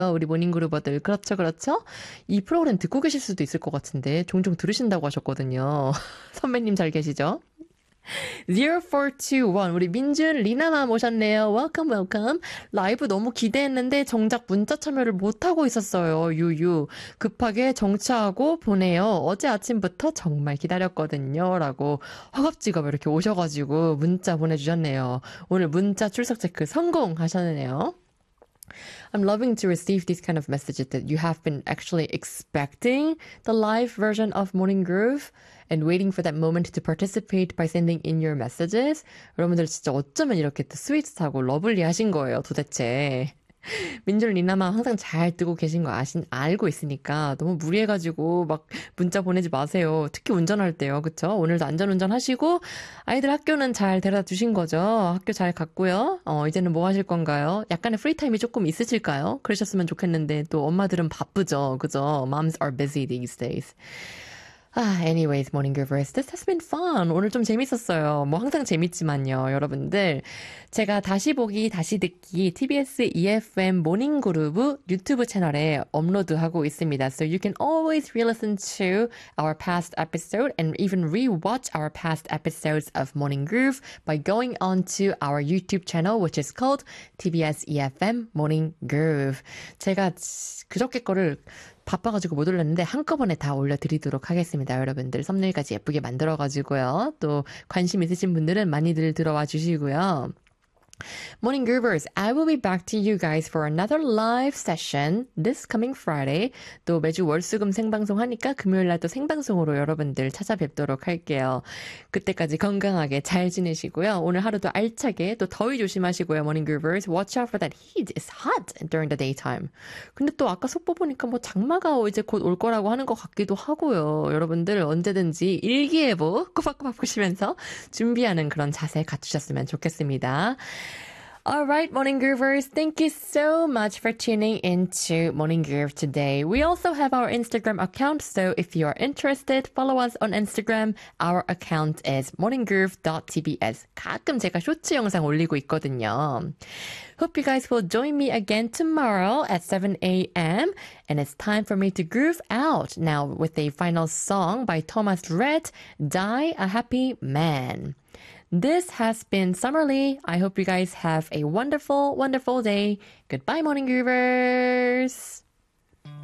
우리 모닝그루버들. 그렇죠, 그렇죠? 이 프로그램 듣고 계실 수도 있을 것 같은데 종종 들으신다고 하셨거든요. 선배님 잘 계시죠? 0421 우리 민준 리나마 모셨네요. Welcome, welcome. 라이브 너무 기대했는데 정작 문자 참여를 못하고 있었어요. 유유. 급하게 정차하고 보내요. 어제 아침부터 정말 기다렸거든요. 라고 허겁지겁 이렇게 오셔가지고 문자 보내주셨네요. 오늘 문자 출석 체크 성공하셨네요. I'm loving to receive these kind of messages that you have been actually expecting the live version of Morning Groove and waiting for that moment to participate by sending in your messages. 여러분들 진짜 어쩌면 이렇게 또 스윗하고 러블리하신 거예요, 도대체. 민준 리나마 항상 잘 뜨고 계신 거 알고 있으니까 너무 무리해가지고 막 문자 보내지 마세요. 특히 운전할 때요. 그쵸? 오늘도 안전운전 하시고 아이들 학교는 잘 데려다 주신 거죠. 학교 잘 갔고요. 이제는 뭐 하실 건가요? 약간의 프리타임이 조금 있으실까요? 그러셨으면 좋겠는데 또 엄마들은 바쁘죠. 그죠? Moms are busy these days. Anyways, Morning Groovers, this has been fun. 오늘 좀 재밌었어요. 뭐 항상 재밌지만요, 여러분들. 제가 다시 보기, 다시 듣기 TBS EFM 모닝 그루브 유튜브 채널에 업로드하고 있습니다. So you can always re-listen to our past episode and even re-watch our past episodes of Morning Groove by going on to our YouTube channel, which is called TBS EFM Morning Groove. 제가 그저께 거를 바빠가지고 못 올렸는데 한꺼번에 다 올려드리도록 하겠습니다. 여러분들 썸네일까지 예쁘게 만들어가지고요. 또 관심 있으신 분들은 많이들 들어와 주시고요. Morning Groovers, I will be back to you guys for another live session this coming Friday. 또 매주 월수금 생방송 하니까 금요일 날 또 생방송으로 여러분들 찾아뵙도록 할게요. 그때까지 건강하게 잘 지내시고요. 오늘 하루도 알차게 또 더위 조심하시고요. Morning Groovers, watch out for that heat. It's hot during the daytime. 근데 또 아까 속보 보니까 뭐 장마가 이제 곧 올 거라고 하는 것 같기도 하고요. 여러분들 언제든지 일기예보 꼬박꼬박 보시면서 준비하는 그런 자세 갖추셨으면 좋겠습니다. Alright, Morning Groovers, thank you so much for tuning into Morning Groove today. We also have our Instagram account, so if you are interested, follow us on Instagram. Our account is morninggroove.tbs. 가끔 제가 쇼츠 영상 올리고 있거든요. Hope you guys will join me again tomorrow at 7 a.m. And it's time for me to groove out now with a final song by Thomas Rhett, Die a Happy Man. This has been Summer Lee. I hope you guys have a wonderful, wonderful day. Goodbye, Morning Groovers.